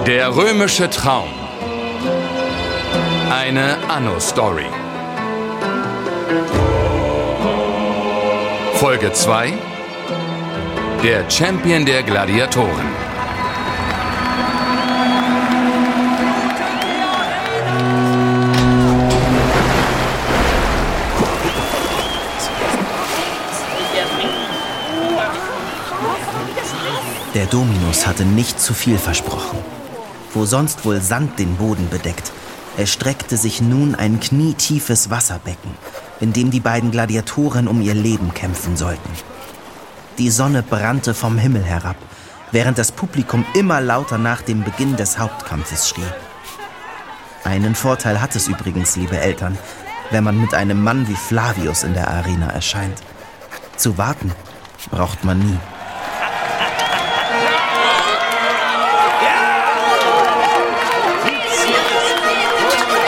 Der römische Traum. Eine Anno-Story. Folge 2. Der Champion der Gladiatoren. Der Dominus hatte nicht zu viel versprochen. Wo sonst wohl Sand den Boden bedeckt, erstreckte sich nun ein knietiefes Wasserbecken, in dem die beiden Gladiatoren um ihr Leben kämpfen sollten. Die Sonne brannte vom Himmel herab, während das Publikum immer lauter nach dem Beginn des Hauptkampfes schrie. Einen Vorteil hat es übrigens, liebe Eltern, wenn man mit einem Mann wie Flavius in der Arena erscheint. Zu warten braucht man nie.